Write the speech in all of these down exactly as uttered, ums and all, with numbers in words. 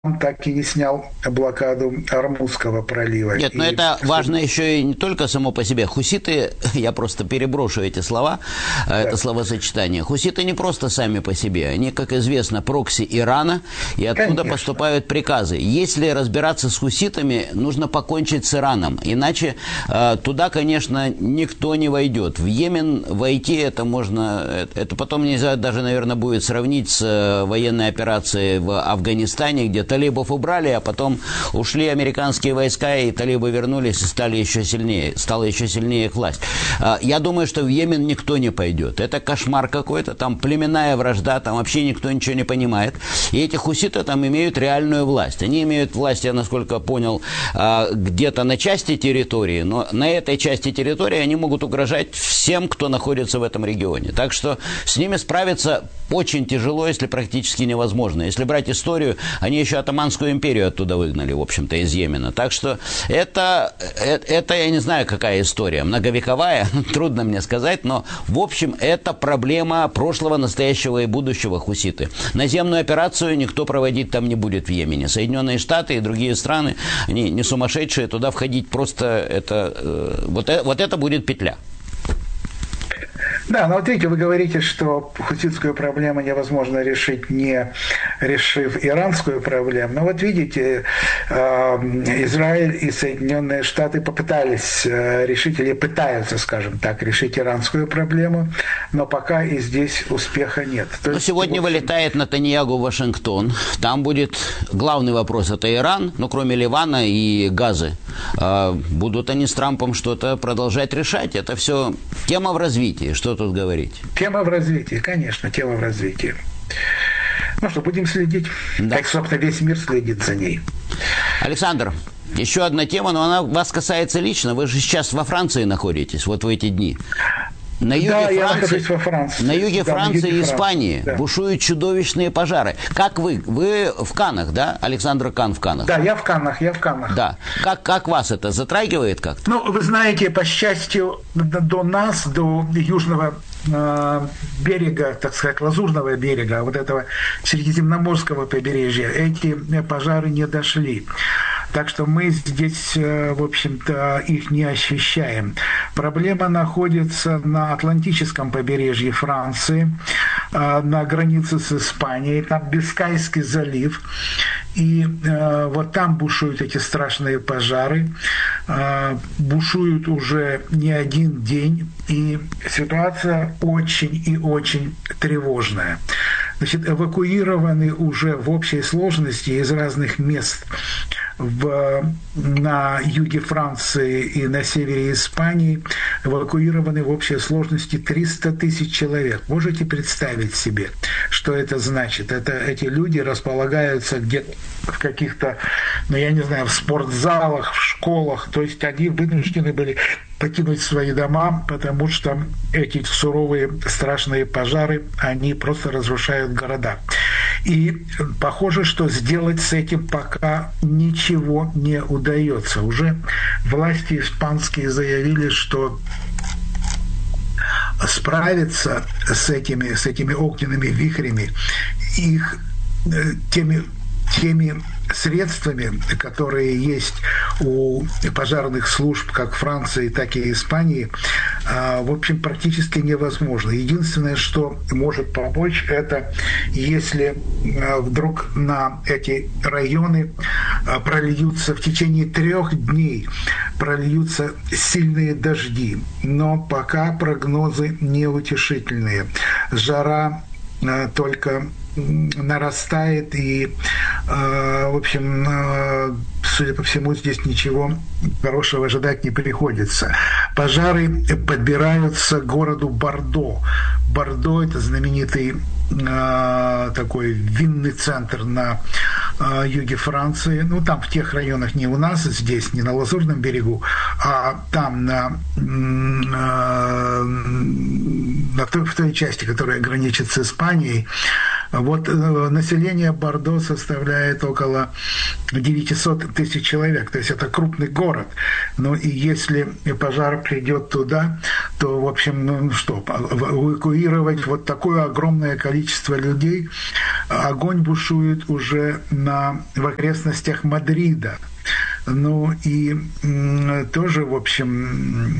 так и не снял блокаду Ормузского пролива. Нет, но и... это важно еще и не только само по себе. Хуситы, я просто переброшу эти слова, да. это словосочетание. Хуситы не просто сами по себе. Они, как известно, прокси Ирана, и оттуда Конечно. поступают приказы. Если разбираться с хуситами, нужно покончить с Ираном. Иначе э, туда, конечно, никто не войдет. В Йемен войти это можно... Это потом нельзя даже, наверное, будет сравнить с э, военной операцией в Афганистане, где талибов убрали, а потом ушли американские войска, и талибы вернулись и стали еще сильнее, стала еще сильнее их власть. Я думаю, что в Йемен никто не пойдет. Это кошмар какой-то, там племенная вражда, там вообще никто ничего не понимает. И эти хуситы там имеют реальную власть. Они имеют власть, я насколько понял, где-то на части территории, но на этой части территории они могут угрожать всем, кто находится в этом регионе. Так что с ними справиться очень тяжело, если практически невозможно. Если брать историю, они еще Отоманскую империю оттуда выгнали, в общем-то, из Йемена. Так что это, это, это, я не знаю, какая история, многовековая, трудно мне сказать, но, в общем, это проблема прошлого, настоящего и будущего хуситы. Наземную операцию никто проводить там не будет в Йемене. Соединенные Штаты и другие страны, они не сумасшедшие, туда входить просто, это, э, вот, э, вот это будет петля. Да, но вот видите, вы говорите, что хуситскую проблему невозможно решить, не решив иранскую проблему. Но вот видите, Израиль и Соединенные Штаты попытались решить, или пытаются, скажем так, решить иранскую проблему, но пока и здесь успеха нет. То но есть, сегодня в общем... вылетает Нетаньяху в Вашингтон. Там будет главный вопрос, это Иран, ну кроме Ливана и Газы. Будут они с Трампом что-то продолжать решать. Это все тема в развитии. Что тут говорить? Тема в развитии, конечно, тема в развитии. Ну что, будем следить. Да. Как, собственно, весь мир следит за ней. Александр, еще одна тема, но она вас касается лично. Вы же сейчас во Франции находитесь, вот в эти дни. На юге да, Франции, во Франции. На юге да, Франции на юге и Испании да. бушуют чудовищные пожары. Как вы? Вы в Каннах, да? Александр Кан в Каннах. Да, я в Каннах, я в Каннах. Да. Как, как вас это затрагивает как-то? Ну, вы знаете, по счастью, до нас, до южного э, берега, так сказать, Лазурного берега, вот этого Средиземноморского побережья, эти пожары не дошли. Так что мы здесь, в общем-то, их не ощущаем. Проблема находится на Атлантическом побережье Франции, на границе с Испанией, там Бискайский залив. И э, вот там бушуют эти страшные пожары, э, бушуют уже не один день, и ситуация очень и очень тревожная. Значит, эвакуированы уже в общей сложности из разных мест в, на юге Франции и на севере Испании, эвакуированы в общей сложности триста тысяч человек. Можете представить себе, что это значит? Это, эти люди располагаются где-то в каких-то, ну я не знаю, в спортзалах, в школах, то есть они вынуждены были покинуть свои дома, потому что эти суровые страшные пожары, они просто разрушают города. И похоже, что сделать с этим пока ничего не удается. Уже власти испанские заявили, что справиться с этими, с этими огненными вихрями, их теми теми средствами, которые есть у пожарных служб как Франции, так и Испании, в общем, практически невозможно. Единственное, что может помочь, это если вдруг на эти районы прольются в течение трех дней прольются сильные дожди. Но пока прогнозы неутешительные. Жара только нарастает, и, в общем, судя по всему, здесь ничего хорошего ожидать не приходится. Пожары подбираются к городу Бордо. Бордо – это знаменитый такой винный центр на юге Франции. Ну, там в тех районах, не у нас здесь, не на Лазурном берегу, а там на, на той, в той части, которая граничит с Испанией. Вот население Бордо составляет около девятьсот тысяч человек, то есть это крупный город. Ну и если пожар придет туда, то, в общем, ну что, эвакуировать вот такое огромное количество людей, огонь бушует уже на, в окрестностях Мадрида. Ну и м, тоже, в общем,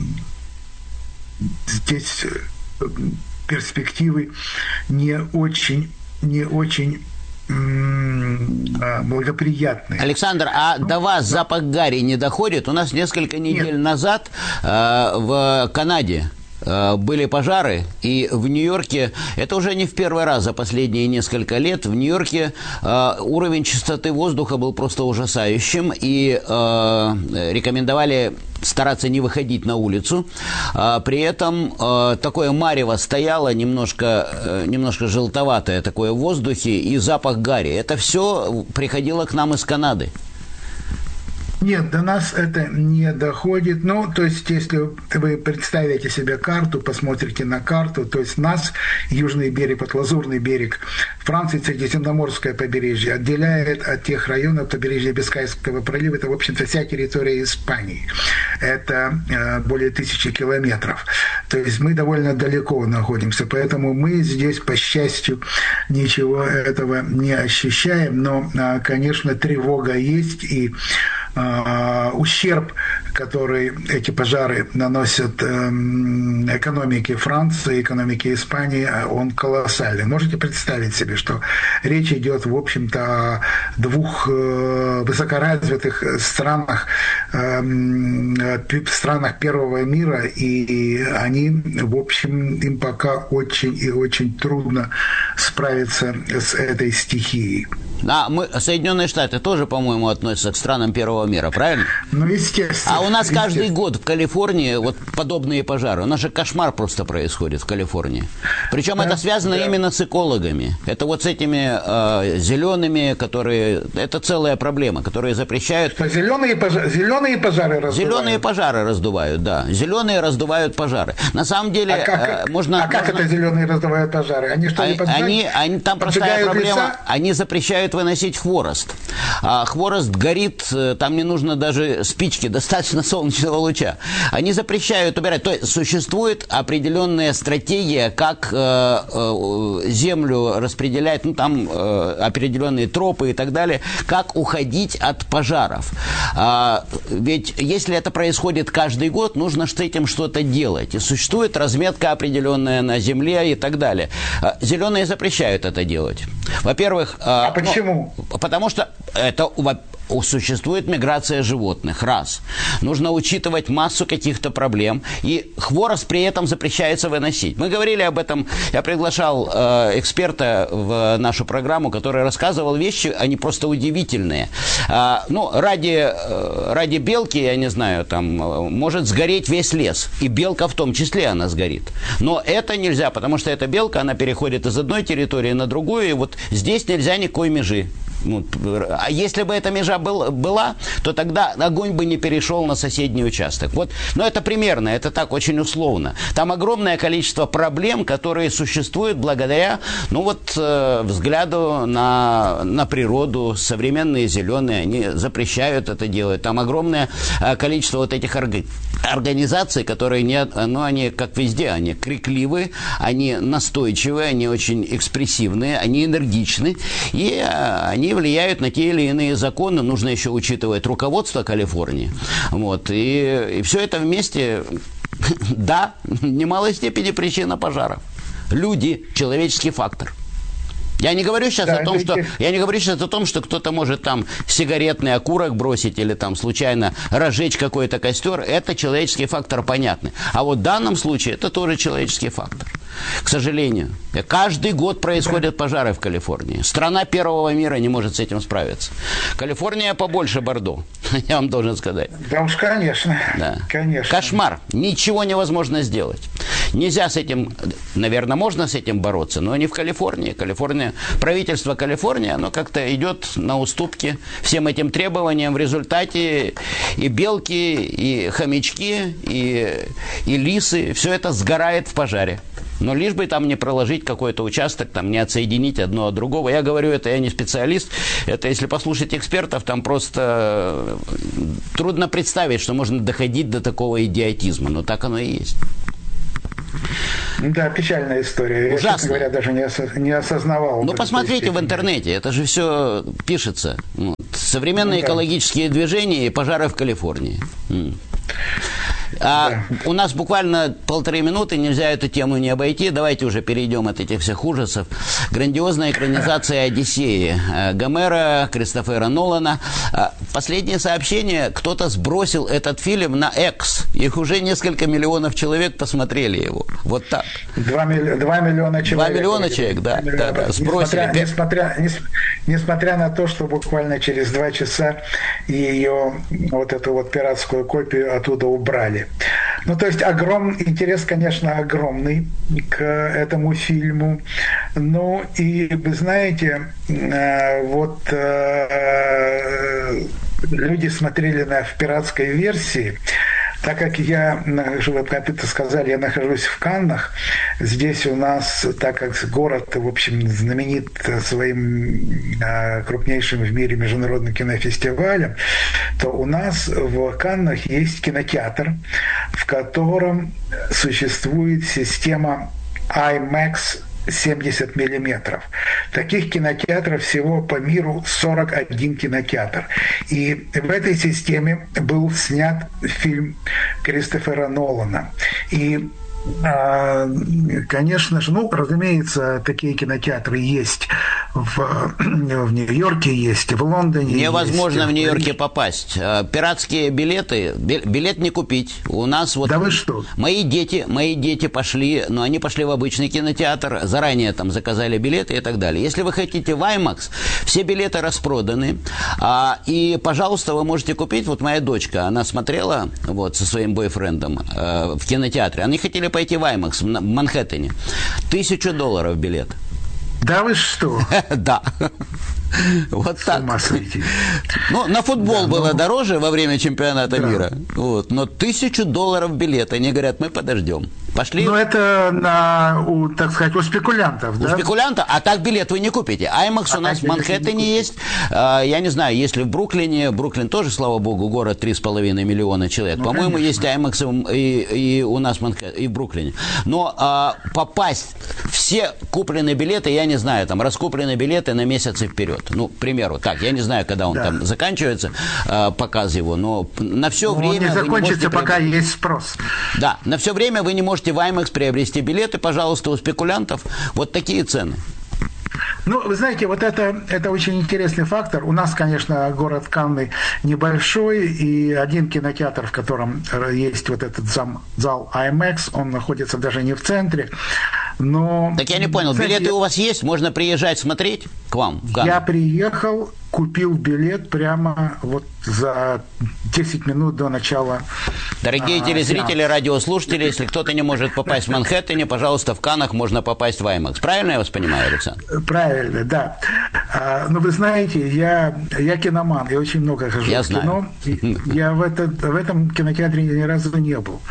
здесь перспективы не очень, не очень благоприятные. Александр, а ну, до вас да. запах гари не доходит? У нас несколько недель Нет. назад э, в Канаде были пожары, и в Нью-Йорке, это уже не в первый раз за последние несколько лет, в Нью-Йорке э, уровень чистоты воздуха был просто ужасающим, и э, рекомендовали стараться не выходить на улицу. А, при этом э, такое марево стояло, немножко, э, немножко желтоватое такое в воздухе, и запах гари. Это все приходило к нам из Канады. Нет, до нас это не доходит. Ну, то есть, если вы представите себе карту, посмотрите на карту, то есть нас, южный берег, вот Лазурный берег Франции, Средиземноморское побережье, отделяет от тех районов побережья Бискайского пролива, это, в общем-то, вся территория Испании. Это э, более тысячи километров. То есть, мы довольно далеко находимся, поэтому мы здесь, по счастью, ничего этого не ощущаем, но, э, конечно, тревога есть, и ущерб, который эти пожары наносят экономике Франции, экономике Испании, он колоссальный. Можете представить себе, что речь идет, в общем-то, о двух высокоразвитых странах, странах первого мира, и они, в общем, им пока очень и очень трудно справиться с этой стихией. А мы, Соединенные Штаты тоже, по-моему, относятся к странам первого мира, правильно? Ну, естественно. А у нас каждый год в Калифорнии вот подобные пожары. У нас же кошмар просто происходит в Калифорнии. Причем да, это связано да. именно с экологами. Это вот с этими э, зелеными, которые... Это целая проблема, которые запрещают... Что, зеленые, пожар... зеленые пожары раздувают? Зеленые пожары раздувают, да. Зеленые раздувают пожары. На самом деле... А как, э, можно, а как можно... это зеленые раздувают пожары? Они что, не поджигают? Они, они, там простая проблема. Леса? Они запрещают выносить хворост. А хворост горит, там не нужно даже спички, достаточно солнечного луча. Они запрещают убирать. То есть существует определенная стратегия, как э, э, землю распределять, ну там э, определенные тропы и так далее, как уходить от пожаров. А, ведь если это происходит каждый год, нужно с этим что-то делать. И существует разметка определенная на земле и так далее. Зеленые запрещают это делать. Во-первых... А ну, почему? Потому что это существует миграция животных, раз. Нужно учитывать массу каких-то проблем, и хворост при этом запрещается выносить. Мы говорили об этом, я приглашал э, эксперта в нашу программу, который рассказывал вещи, они просто удивительные. Э, ну, ради, э, ради белки, я не знаю, там, э, может сгореть весь лес, и белка в том числе она сгорит. Но это нельзя, потому что эта белка, она переходит из одной территории на другую, и вот здесь нельзя никакой межи. Ну, а если бы эта межа был, была, то тогда огонь бы не перешел на соседний участок. Вот, но это примерно, это так, очень условно. Там огромное количество проблем, которые существуют благодаря, ну вот, э, взгляду на, на природу. Современные зеленые, они запрещают это делать. Там огромное э, количество вот этих орг... организаций, которые, не, ну, они, как везде, они крикливые, они настойчивые, они очень экспрессивные, они энергичны, и э, они влияют на те или иные законы. Нужно еще учитывать руководство Калифорнии. Вот. И, и все это вместе, да, в немалой степени причина пожаров. Люди, человеческий фактор. Я не говорю сейчас да, о том, что я не говорю сейчас о том, что кто-то может там сигаретный окурок бросить или там случайно разжечь какой-то костер. Это человеческий фактор, понятный. А вот в данном случае это тоже человеческий фактор. К сожалению, каждый год происходят пожары в Калифорнии. Страна первого мира не может с этим справиться. Калифорния побольше Бордо, я вам должен сказать. Да уж, конечно. Да. Конечно. Кошмар. Ничего невозможно сделать. Нельзя с этим, наверное, можно с этим бороться, но не в Калифорнии. Калифорния, правительство Калифорнии, оно как-то идет на уступки всем этим требованиям. В результате и белки, и хомячки, и, и лисы, все это сгорает в пожаре. Но лишь бы там не проложить какой-то участок, там не отсоединить одно от другого. Я говорю, это я не специалист. Это если послушать экспертов, там просто трудно представить, что можно доходить до такого идиотизма. Но так оно и есть. Да, печальная история. Ужасно. Я, честно говоря, даже не, осоз... не осознавал. Ну, посмотрите в интернете, это же все пишется. Вот. Современные ну, да. экологические движения и пожары в Калифорнии. А да. У нас буквально полторы минуты, нельзя эту тему не обойти. Давайте уже перейдем от этих всех ужасов. Грандиозная экранизация «Одиссеи» Гомера, Кристофера Нолана. Последнее сообщение: кто-то сбросил этот фильм на X. Их уже несколько миллионов человек посмотрели его. Вот так. Два, милли... Два миллиона человек. Два миллиона человек, да. да, да сбросили. Несмотря, несмотря, несмотря на то, что буквально через два часа ее вот эту вот пиратскую копию оттуда убрали. Ну, то есть огромный интерес, конечно, огромный к этому фильму. Ну, и вы знаете, вот люди смотрели на в пиратской версии. Так как я, вы как это сказали, я нахожусь в Каннах, здесь у нас, так как город, в общем, знаменит своим крупнейшим в мире международным кинофестивалем, то у нас в Каннах есть кинотеатр, в котором существует система IMAX семьдесят миллиметров. Таких кинотеатров всего по миру сорок один кинотеатр. И в этой системе был снят фильм Кристофера Нолана. И конечно же, ну, разумеется, такие кинотеатры есть в, в Нью-Йорке, есть в Лондоне. Невозможно есть в Нью-Йорке попасть. Пиратские билеты, билет не купить. У нас вот... Да вы что? Мои дети, мои дети пошли, но они пошли в обычный кинотеатр, заранее там заказали билеты и так далее. Если вы хотите в IMAX, все билеты распроданы. А, и, пожалуйста, вы можете купить. Вот моя дочка, она смотрела вот, со своим бойфрендом э, в кинотеатре. Они хотели пойти в IMAX в Манхэттене. Тысячу долларов билет. Да вы что? Да. Вот так. Ну, на футбол да, было но... дороже во время чемпионата да. мира. Вот. Но тысячу долларов билет. Они говорят, мы подождем. Пошли. Ну, это, на, у, так сказать, у спекулянтов, у да? У спекулянта, а так билет вы не купите. IMAX а у нас в Манхэттене есть. А, я не знаю, если в Бруклине, Бруклин тоже, слава богу, город три с половиной миллиона человек. Ну, по-моему, конечно. Есть IMAX и, и у нас в Манхэттене, и в Бруклине. Но а, попасть, все купленные билеты, я не знаю, там, раскупленные билеты на месяцы вперед. Ну, к примеру, так, я не знаю, когда он да. там заканчивается, а, показ его, но на все но время... Он не закончится, пока приобрести... есть спрос. Да, на все время вы не можете в IMAX приобрести билеты, пожалуйста, у спекулянтов. Вот такие цены. Ну, вы знаете, вот это, это очень интересный фактор. У нас, конечно, город Канны небольшой, и один кинотеатр, в котором есть вот этот зам, зал IMAX, он находится даже не в центре. Но, так я не понял, знаете, билеты у вас есть? Можно приезжать смотреть к вам в Канны? Я приехал, купил билет прямо вот за десять минут до начала. Дорогие а, телезрители, сеанс. Радиослушатели, если кто-то не может попасть в Манхэттене, пожалуйста, в Каннах можно попасть в IMAX. Правильно я вас понимаю, Александр? Правильно, да. А, но вы знаете, я, я киноман, я очень много хожу я в кино. Знаю. Я в, это, в этом кинотеатре ни разу не был.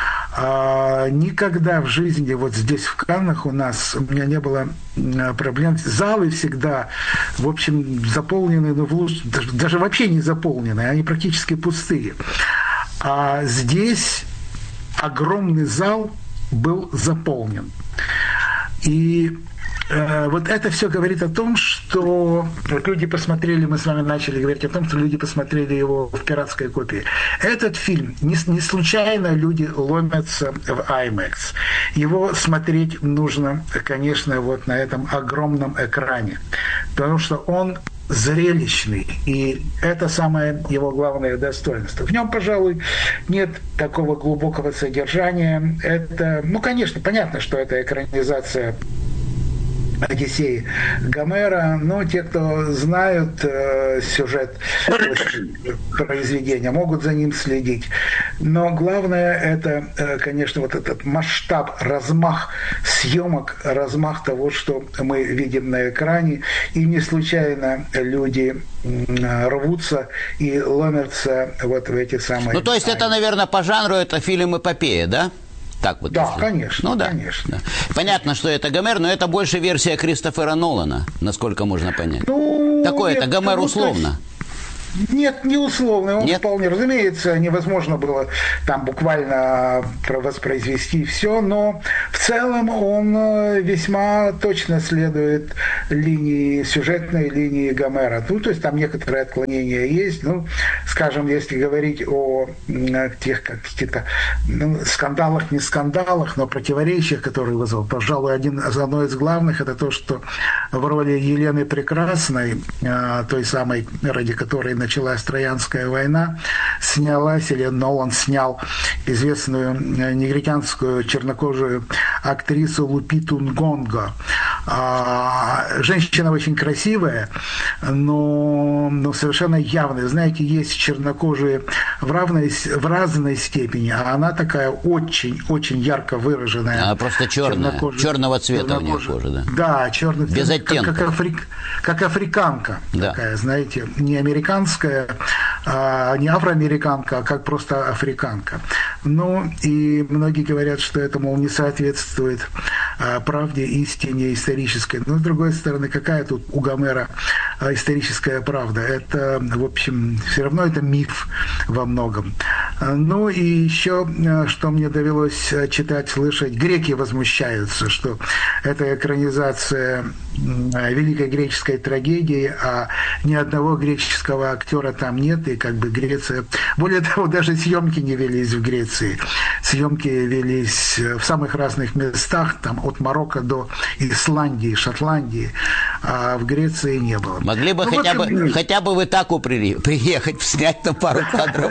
А, никогда в жизни вот здесь в Каннах у нас у меня не было проблем. Залы всегда, в общем, заполнены, ну, в луч... даже, даже вообще не заполнены, они практически пустые. А здесь огромный зал был заполнен. И э, вот это все говорит о том, что вот люди посмотрели, мы с вами начали говорить о том, что люди посмотрели его в пиратской копии. Этот фильм, не, не случайно люди ломятся в IMAX. Его смотреть нужно, конечно, вот на этом огромном экране, потому что он зрелищный, и это самое его главное достоинство. В нем, пожалуй, нет такого глубокого содержания. Это, ну, конечно, понятно, что это экранизация Одиссеи Гомера, но те, кто знают э, сюжет произведения, могут за ним следить. Но главное это, э, конечно, вот этот масштаб, размах съемок, размах того, что мы видим на экране. И не случайно люди э, рвутся и ломятся вот в эти самые... Ну, то есть это, наверное, по жанру это фильм эпопея, да? Так вот. Да, если... конечно, ну, да, конечно. Да. Понятно, что это Гомер, но это больше версия Кристофера Нолана, насколько можно понять. Ну, такое это нет, Гомер ну, условно. Нет, не условно. Он Нет? вполне, разумеется, невозможно было там буквально воспроизвести все, но в целом он весьма точно следует линии, сюжетной линии Гомера. Ну, то есть там некоторые отклонения есть. Ну, скажем, если говорить о тех каких-то ну, скандалах, не скандалах, но противоречиях, которые вызвал, пожалуй, один, одно из главных, это то, что в роли Елены Прекрасной, той самой, ради которой началась Троянская война, снялась, или Нолан снял известную негритянскую чернокожую актрису Лупиту Нгонго. Женщина очень красивая, но, но совершенно явная. Знаете, есть чернокожие в, равной, в разной степени, а она такая очень-очень ярко выраженная. Она просто черная, черного цвета у нее кожа, да? Да, черный цвет. Без оттенков. Как, как, африк, как африканка да. такая, знаете, не американская, а, не афроамериканка, а как просто африканка. Ну, и многие говорят, что это, мол, не соответствует а, правде, истине исторической. Но, с другой стороны, какая тут у Гомера а, историческая правда? Это, в общем, все равно это миф во многом. Ну, и еще, что мне довелось читать, слышать, греки возмущаются, что это экранизация великой греческой трагедии, а ни одного греческого актера там нет, и как бы Греция... Более того, даже съемки не велись в Греции. Съемки велись в самых разных местах, там от Марокко до Исландии, Шотландии, а в Греции не было. Могли бы, ну, хотя, вот, бы хотя бы в Итаку приехать, снять там пару кадров.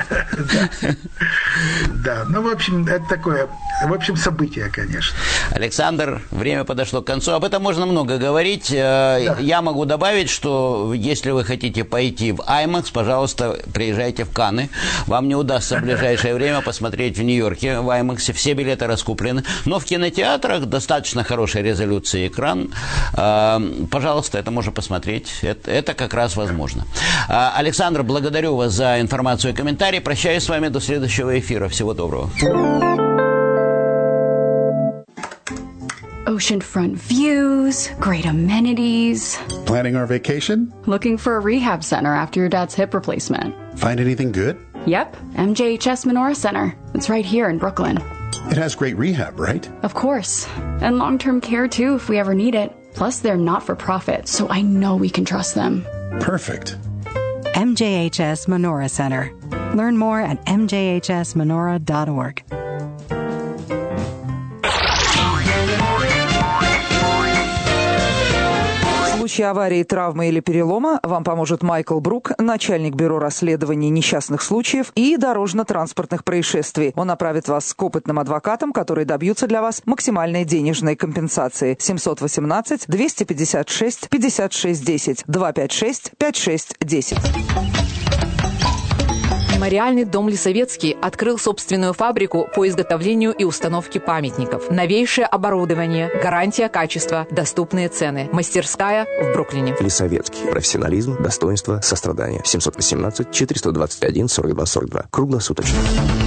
Да, ну, в общем, это такое, в общем, событие, конечно. Александр, время подошло к концу. Об этом можно много говорить. Я могу добавить, что если вы хотите пойти в IMAX, пожалуйста, приезжайте в Канны. Вам не удастся в ближайшее время посмотреть в Нью-Йорке в IMAX. Все билеты раскуплены. Но в кинотеатрах достаточно хорошей резолюции экран. Пожалуйста, это можно посмотреть. Это, это как раз возможно. Александр, благодарю вас за информацию и комментарии. Прощаюсь с вами до следующего эфира. Всего доброго. Oceanfront views, great amenities. Planning our vacation? Looking for a rehab center after your dad's hip replacement. Find anything good? Yep, M J H S Menorah Center. It's right here in Brooklyn. It has great rehab, right? Of course. And long-term care too if we ever need it. Plus they're not-for-profit, so I know we can trust them. Perfect. M J H S Menorah Center. Learn more at m j h s menorah dot org. В случае аварии, травмы или перелома вам поможет Майкл Брук, начальник бюро расследований несчастных случаев и дорожно-транспортных происшествий. Он направит вас к опытным адвокатам, которые добьются для вас максимальной денежной компенсации. семь один восемь два пять шесть пятьдесят шесть десять два пять шесть пять шесть десять. Мемориальный дом Лисовецкий открыл собственную фабрику по изготовлению и установке памятников. Новейшее оборудование, гарантия качества, доступные цены. Мастерская в Бруклине. Лисовецкий. Профессионализм, достоинство, сострадание. семь один восемь четыреста двадцать один сорок два сорок два. Круглосуточно.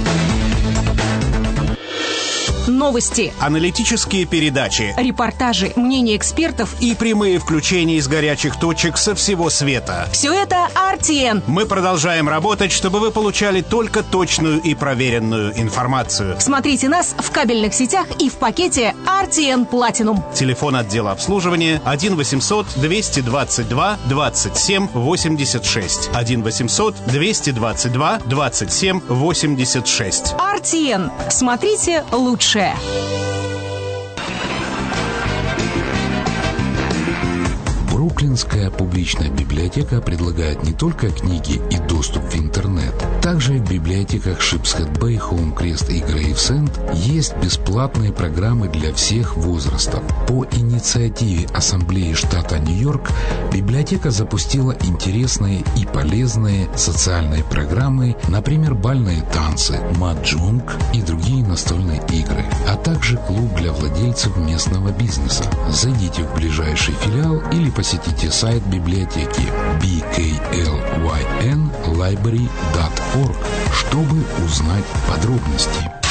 Новости, аналитические передачи, репортажи, мнения экспертов и прямые включения из горячих точек со всего света. Все это ар ти эн. Мы продолжаем работать, чтобы вы получали только точную и проверенную информацию. Смотрите нас в кабельных сетях и в пакете ар ти эн Platinum. Телефон отдела обслуживания один восемьсот двести двадцать два двадцать семь восемьдесят шесть. один восемьсот двести двадцать два двадцать семь восемьдесят шесть. ар ти эн. Смотрите лучше. Бруклинская публичная библиотека предлагает не только книги и доступ в интернет. Также в библиотеках Шипсхед-Бэй, Хоум-Крест и Грейвсенд есть бесплатные программы для всех возрастов. По инициативе Ассамблеи штата Нью-Йорк библиотека запустила интересные и полезные социальные программы, например, бальные танцы, маджонг и другие настольные игры, а также клуб для владельцев местного бизнеса. Зайдите в ближайший филиал или посетите сайт библиотеки би кей эл уай эн лайбрери точка орг, чтобы узнать подробности.